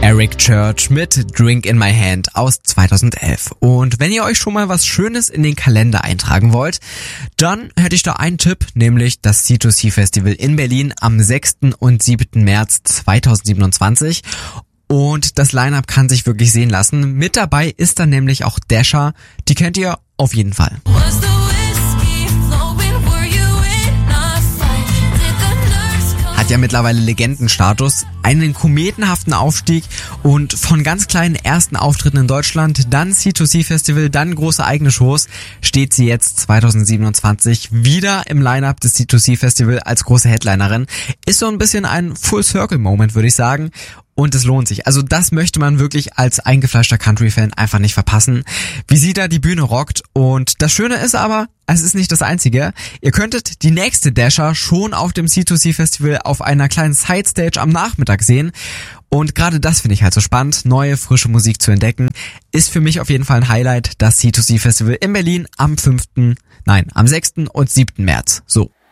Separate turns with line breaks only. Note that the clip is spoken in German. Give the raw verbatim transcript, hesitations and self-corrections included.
Eric Church mit Drink in My Hand aus zweitausendelf. Und wenn ihr euch schon mal was Schönes in den Kalender eintragen wollt, dann hätte ich da einen Tipp, nämlich das C zwei C Festival in Berlin am sechsten und siebten März zweitausendsiebenundzwanzig. Und das Line-Up kann sich wirklich sehen lassen. Mit dabei ist dann nämlich auch Dasha, die kennt ihr auf jeden Fall. Hat ja mittlerweile Legendenstatus, einen kometenhaften Aufstieg und von ganz kleinen ersten Auftritten in Deutschland, dann C zwei C Festival, dann große eigene Shows, steht sie jetzt zweitausendsiebenundzwanzig wieder im Line-Up des C zwei C Festival als große Headlinerin. Ist so ein bisschen ein Full-Circle-Moment, würde ich sagen. Und es lohnt sich. Also das möchte man wirklich als eingefleischter Country-Fan einfach nicht verpassen, wie sie da die Bühne rockt. Und das Schöne ist aber, es ist nicht das Einzige. Ihr könntet die nächste Dasha schon auf dem C zwei C Festival auf einer kleinen Sidestage am Nachmittag sehen. Und gerade das finde ich halt so spannend, neue, frische Musik zu entdecken. Ist für mich auf jeden Fall ein Highlight, das C zwei C Festival in Berlin am fünften, nein, am sechsten und siebten März. So.